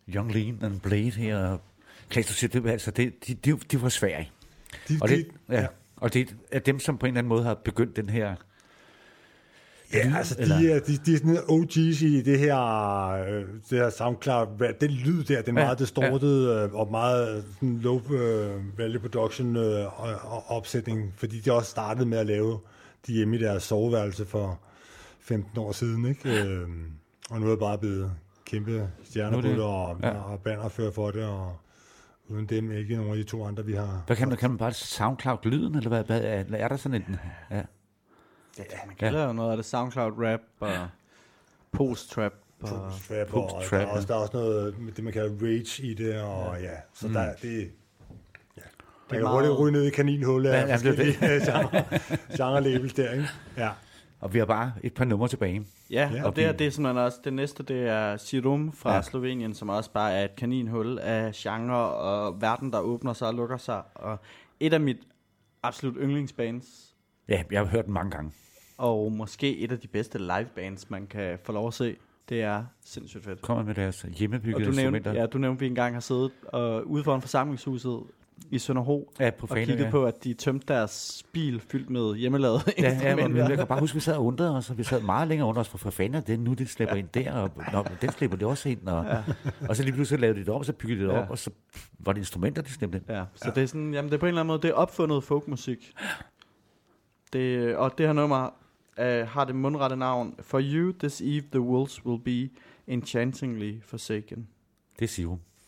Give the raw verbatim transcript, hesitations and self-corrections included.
Young Lean and Blade her. Klaas, du siger, det, altså, det, de, de, de var svære. De, og, det, de, ja, ja. og det er dem, som på en eller anden måde har begyndt den her... Ja, altså de er, de, de er sådan O G's i det her, øh, det her SoundCloud, den lyd der, den ja, meget distorted ja. øh, og meget sådan low øh, value production øh, opsætning, fordi de også startede med at lave de hjemme i deres soveværelse for femten år siden, ikke? Øh, og nu er det bare blevet kæmpe stjernebuller og, ja. og bannerfører for det, og uden dem ikke nogen af de to andre, vi har. Hvad kan man, kan man bare SoundCloud-lyden, eller hvad, hvad er, er der sådan en... Ja. Ja, man kalder jo ja. noget af det SoundCloud-rap og post-trap. Post-trap, og, og der, er også, der er også noget, det man kalder rage i det, og ja, ja så mm. der det... Ja. Man kan hurtigt ryge ned i kaninhullet af ja, forskellige genre-labels der, ikke? Ja. Og vi har bare et par numre tilbage. Ja, ja. Og det, er, det er simpelthen også, det næste, det er Serum fra ja. Slovenien, som også bare er et kaninhul af genre og verden, der åbner sig og lukker sig. Og et af mit absolut yndlingsbands. Ja, jeg har hørt den mange gange. Og måske et af de bedste livebands, man kan få lov at se. Det er sindssygt fedt. Kommer med deres hjemmebyggede instrumenter. Ja, du nævnte, at vi engang har siddet og ude foran forsamlingshuset i Sønderho ja, på og kigget ja. på, at de tømte deres bil fyldt med hjemmelavede ja, instrumenter. Ja, jeg kan bare huske, at vi sad og undrede os, og vi sad meget længere under os, for for fanden er det nu, det slipper ja. ind der, og nå, den slipper det også ind, og, ja. og så lige pludselig lavede de det op, og så byggede de det ja. op, og så var det instrumenter, de stemte ind. Ja, så ja. det er sådan, jamen det er på en eller anden måde, det er opfundet folkmusik. Det, og det her nummer uh, har det mundrette navn For you this eve the wolves will be enchantingly forsaken. Det er Sivo.